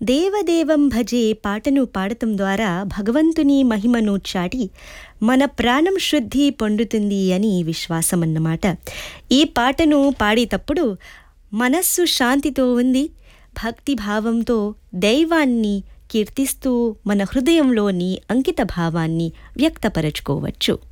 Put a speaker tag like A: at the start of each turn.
A: దేవదేవం భజే పాటను పాడటం ద్వారా భగవంతుని మహిమను చాటి మన ప్రాణం శుద్ధి పొందుతుంది అని విశ్వాసం అన్నమాట. ఈ పాటను పాడేటప్పుడు మనస్సు శాంతితో ఉంది, భక్తిభావంతో దైవాన్ని కీర్తిస్తూ మన హృదయంలోని అంకిత భావాన్ని వ్యక్తపరచుకోవచ్చు.